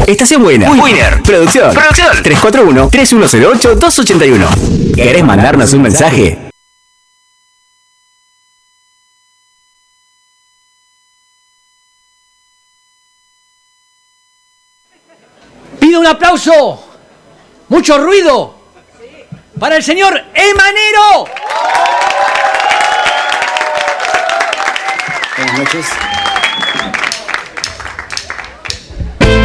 Estación Buena. Winner. Producción. 341-3108-281. ¿Querés mandarnos un mensaje? Pido un aplauso, mucho ruido, para el señor Emanero.